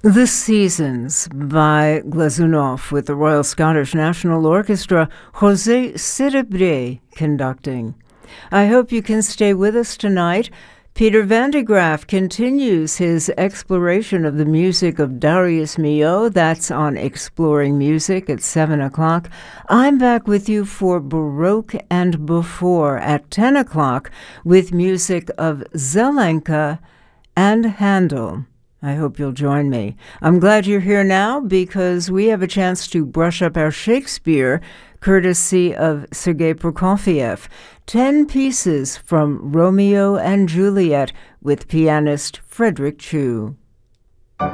The Seasons by Glazunov with the Royal Scottish National Orchestra, José Cerebré conducting. I hope you can stay with us tonight. Peter van de Graaff continues his exploration of the music of Darius Milhaud. That's on Exploring Music at 7 o'clock. I'm back with you for Baroque and Before at 10 o'clock with music of Zelenka and Handel. I hope you'll join me. I'm glad you're here now because we have a chance to brush up our Shakespeare, courtesy of Sergei Prokofiev. 10 pieces from Romeo and Juliet with pianist Frederick Chu.